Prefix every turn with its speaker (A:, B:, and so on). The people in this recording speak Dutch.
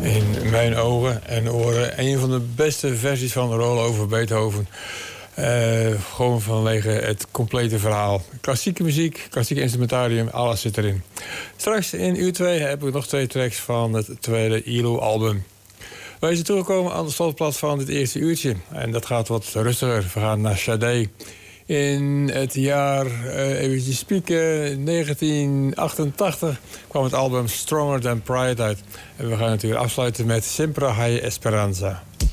A: in mijn ogen en oren een van de beste versies van de rol over Beethoven. Gewoon vanwege het complete verhaal. Klassieke muziek, klassieke instrumentarium, alles zit erin. Straks in uur 2 heb ik nog 2 tracks van het tweede ILO-album. Wij zijn toegekomen aan de slotblad van dit eerste uurtje. En dat gaat wat rustiger. We gaan naar Sade. In het jaar, even spieken, 1988 kwam het album Stronger Than Pride uit. En we gaan natuurlijk afsluiten met Siempre Hay Esperanza.